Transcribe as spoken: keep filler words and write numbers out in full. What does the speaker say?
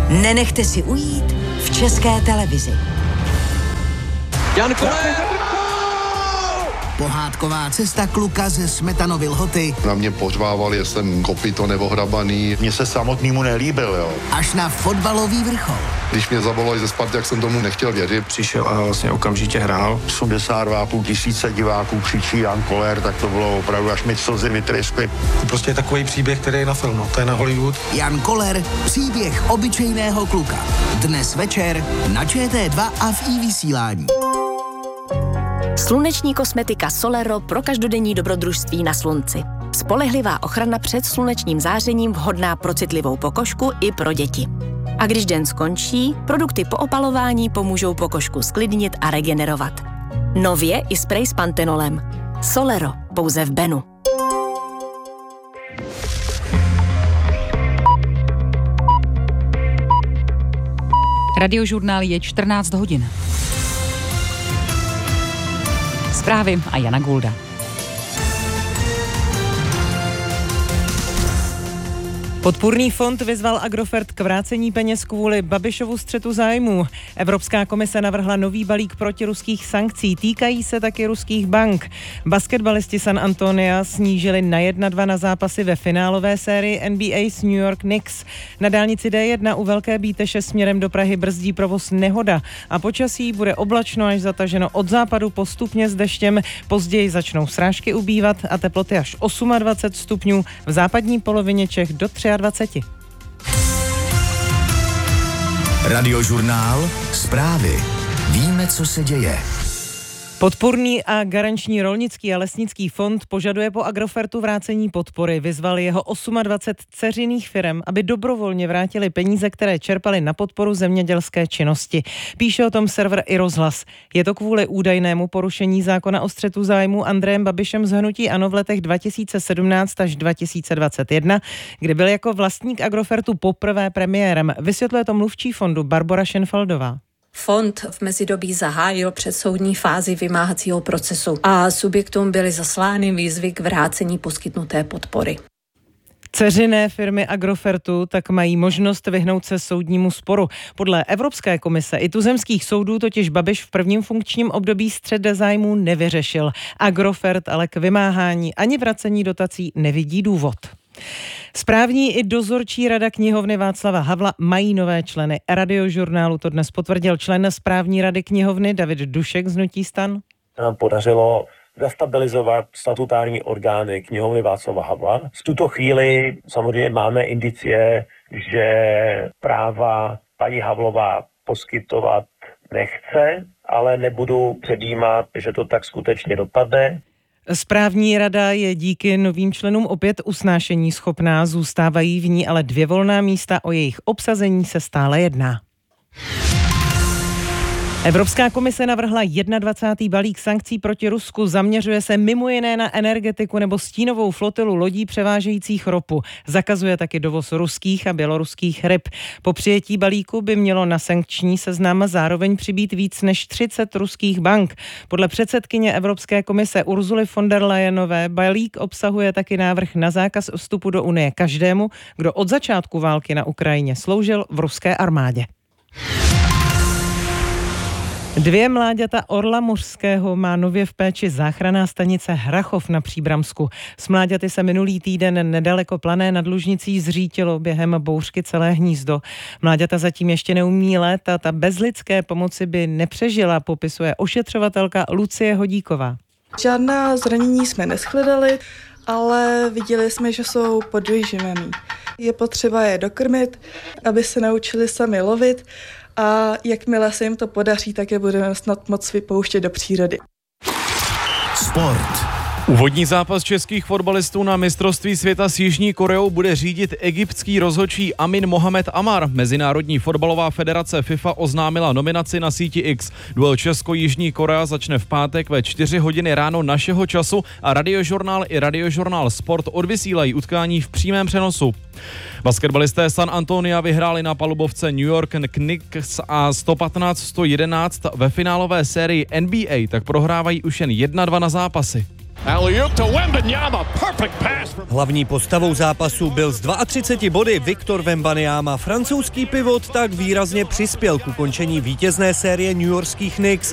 Nenechte si ujít v České televizi. Jan Koller! Pohádková cesta kluka ze Smetanovy Lhoty. Na mě pořvával, jestli kopyto nebo hrabaný. Mně se samotnému nelíbil, jo. Až na fotbalový vrchol. Když mě zavolali ze Sparty, jak jsem tomu nechtěl věřit. Přišel a vlastně okamžitě hrál. osmdesát dva a půl tisíce diváků křičí Jan Koller, tak to bylo opravdu, až mi slzy vytryskly. To prostě je takový příběh, který je na film, no. To je na Hollywood. Jan Koller, příběh obyčejného kluka. Dnes večer na Č T dva a v iVysílání. Sluneční kosmetika Solero pro každodenní dobrodružství na slunci. Spolehlivá ochrana před slunečním zářením, vhodná pro citlivou pokožku i pro děti. A když den skončí, produkty po opalování pomůžou pokožku sklidnit a regenerovat. Nově i sprej s pantenolem. Solero, pouze v Benu. Radiožurnál je čtrnáct hodin. Zprávy a Jana Gulda. Podpůrný fond vyzval Agrofert k vrácení peněz kvůli Babišovu střetu zájmů. Evropská komise navrhla nový balík protiruských sankcí, týkají se taky ruských bank. Basketbalisti San Antonia snížili na jedna dva na zápasy ve finálové sérii N B A s New York Knicks. Na dálnici D jedna u Velké Bíteše směrem do Prahy brzdí provoz nehoda a počasí bude oblačno až zataženo od západu postupně s deštěm. Později začnou srážky ubývat a teploty až dvacet osm stupňů, v západní polovině Čech do dvacet tři. Radiožurnál, zprávy. Víme, co se děje. Podpůrný a garanční rolnický a lesnický fond požaduje po Agrofertu vrácení podpory. Vyzval jeho dvacet osm dceřiných firem, aby dobrovolně vrátili peníze, které čerpali na podporu zemědělské činnosti. Píše o tom server i Rozhlas. Je to kvůli údajnému porušení zákona o střetu zájmu Andrejem Babišem z hnutí ANO v letech dva tisíce sedmnáct až dva tisíce dvacet jedna, kdy byl jako vlastník Agrofertu poprvé premiérem. Vysvětluje to mluvčí fondu Barbora Schenfeldová. Fond v mezidobí zahájil předsoudní fázi vymáhacího procesu a subjektům byly zaslány výzvy k vrácení poskytnuté podpory. Dceřiné firmy Agrofertu tak mají možnost vyhnout se soudnímu sporu. Podle Evropské komise i tuzemských soudů totiž Babiš v prvním funkčním období střet zájmů nevyřešil. Agrofert ale k vymáhání ani vracení dotací nevidí důvod. Správní i dozorčí rada knihovny Václava Havla mají nové členy. Radiožurnálu to dnes potvrdil člen správní rady knihovny David Dušek z hnutí STAN. Nám podařilo zastabilizovat statutární orgány knihovny Václava Havla. V tuto chvíli samozřejmě máme indicie, že práva paní Havlová poskytovat nechce, ale nebudu předjímat, že to tak skutečně dopadne. Správní rada je díky novým členům opět usnášení schopná, zůstávají v ní ale dvě volná místa, o jejich obsazení se stále jedná. Evropská komise navrhla dvacátý první balík sankcí proti Rusku, zaměřuje se mimo jiné na energetiku nebo stínovou flotilu lodí převážejících ropu. Zakazuje taky dovoz ruských a běloruských ryb. Po přijetí balíku by mělo na sankční seznam zároveň přibýt víc než třicet ruských bank. Podle předsedkyně Evropské komise Ursuly von der Leyenové balík obsahuje taky návrh na zákaz vstupu do Unie každému, kdo od začátku války na Ukrajině sloužil v ruské armádě. Dvě mláďata orla mořského má nově v péči záchranná stanice Hrachov na Příbramsku. S mláďaty se minulý týden nedaleko Plané nad Lužnicí zřítilo během bouřky celé hnízdo. Mláďata zatím ještě neumí létat a bez lidské pomoci by nepřežila, popisuje ošetřovatelka Lucie Hodíková. Žádná zranění jsme neshledali, ale viděli jsme, že jsou podvyživený. Je potřeba je dokrmit, aby se naučili sami lovit, a jakmile se jim to podaří, tak je budeme snad moc vypouštět do přírody. Sport. Úvodní zápas českých fotbalistů na mistrovství světa s Jižní Koreou bude řídit egyptský rozhodčí Amin Mohamed Amar. Mezinárodní fotbalová federace FIFA oznámila nominaci na síti X. Duel Česko-Jižní Korea začne v pátek ve čtyři hodiny ráno našeho času a Radiožurnál i Radiožurnál Sport odvysílají utkání v přímém přenosu. Basketbalisté San Antonia vyhráli na palubovce New York Knicks a sto patnáct sto jedenáct ve finálové sérii N B A, tak prohrávají už jen jedna dva na zápasy. Hlavní postavou zápasu byl s třiceti dvěma body Victor Wembanyama. Francouzský pivot tak výrazně přispěl k ukončení vítězné série newyorských Knicks.